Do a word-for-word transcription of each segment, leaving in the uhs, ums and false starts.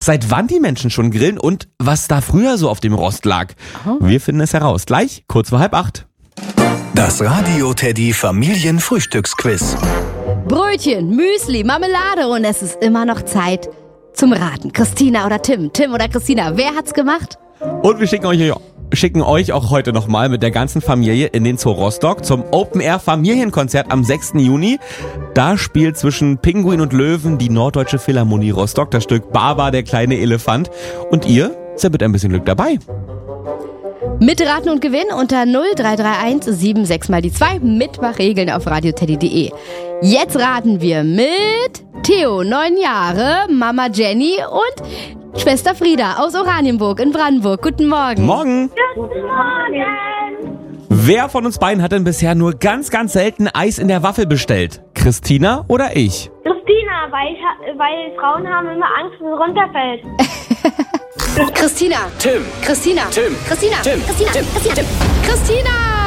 seit wann die Menschen schon grillen und was da früher so auf dem Rost lag. Wir finden es heraus. Gleich kurz vor halb acht. Das Radio Teddy Familienfrühstücksquiz. Brötchen, Müsli, Marmelade und es ist immer noch Zeit zum Raten. Christina oder Tim? Tim oder Christina? Wer hat's gemacht? Und wir schicken euch, schicken euch auch heute nochmal mit der ganzen Familie in den Zoo Rostock zum Open-Air-Familienkonzert am sechsten Juni. Da spielt zwischen Pinguin und Löwen die Norddeutsche Philharmonie Rostock das Stück Baba, der kleine Elefant. Und ihr seid mit ein bisschen Glück dabei. Mitraten und gewinnen unter null drei drei eins sieben sechs mal die zwei. Mitmachregeln auf radioteddy punkt de. Jetzt raten wir mit Theo, neun Jahre, Mama Jenny und Schwester Frieda aus Oranienburg in Brandenburg. Guten Morgen. Morgen. Guten Morgen. Wer von uns beiden hat denn bisher nur ganz, ganz selten Eis in der Waffel bestellt? Christina oder ich? Christina, weil, ich, ha- weil Frauen haben immer Angst, wenn es runterfällt. Christina. Tim. Christina. Tim. Christina. Tim. Christina. Tim. Christina. Tim. Christina.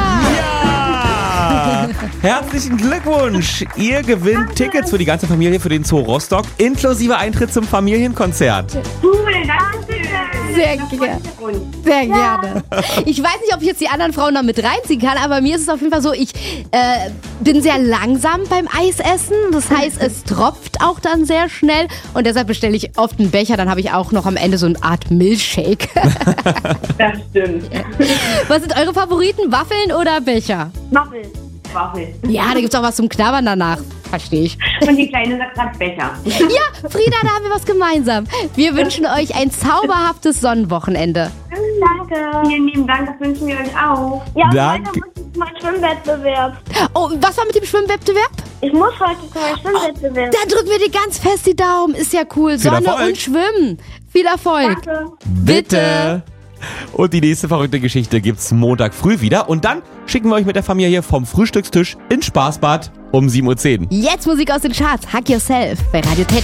Ja! Herzlichen Glückwunsch! Ihr gewinnt Tickets für die ganze Familie für den Zoo Rostock, inklusive Eintritt zum Familienkonzert. Cool, danke. Sehr gerne. Sehr gerne. Ich weiß nicht, ob ich jetzt die anderen Frauen noch mit reinziehen kann, aber mir ist es auf jeden Fall so, ich äh, bin sehr langsam beim Eisessen. Das heißt, es tropft auch dann sehr schnell und deshalb bestelle ich oft einen Becher, dann habe ich auch noch am Ende so eine Art Milchshake. Das stimmt. Was sind eure Favoriten, Waffeln oder Becher? Waffel. Waffel. Ja, da gibt's auch was zum Knabbern danach. Verstehe ich. Und die Kleine sagt gerade Becher. Ja, Frieda, da haben wir was gemeinsam. Wir wünschen euch ein zauberhaftes Sonnenwochenende. Danke. Vielen lieben Dank, das wünschen wir euch auch. Ja, und Danke. heute muss ich zu meinem Schwimmwettbewerb. Oh, was war mit dem Schwimmwettbewerb? Ich muss heute zu meinem Schwimmwettbewerb. Da drücken wir dir ganz fest die Daumen. Ist ja cool. Viel Sonne Erfolg. und Schwimmen. Viel Erfolg. Danke. Bitte! Und die nächste verrückte Geschichte gibt's Montag früh wieder. Und dann schicken wir euch mit der Familie vom Frühstückstisch ins Spaßbad um sieben Uhr zehn. Jetzt Musik aus den Charts. Hug Yourself bei Radio Teddy.